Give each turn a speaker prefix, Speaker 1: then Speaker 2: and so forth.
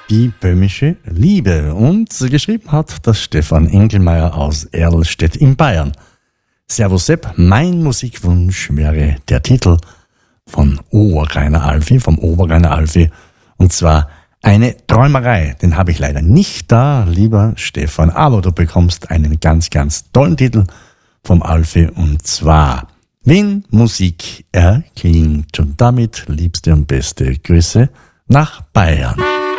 Speaker 1: Die böhmische Liebe. Und geschrieben hat das Stefan Engelmeier aus Erlstedt in Bayern. Servus Sepp, mein Musikwunsch wäre der Titel von Oberrainer Alfie, vom Oberrainer Alfie. Und zwar Eine Träumerei. Den habe ich leider nicht da, lieber Stefan. Aber du bekommst einen ganz, ganz tollen Titel vom Alfie. Und zwar Wenn Musik erklingt. Und damit liebste und beste Grüße nach Bayern.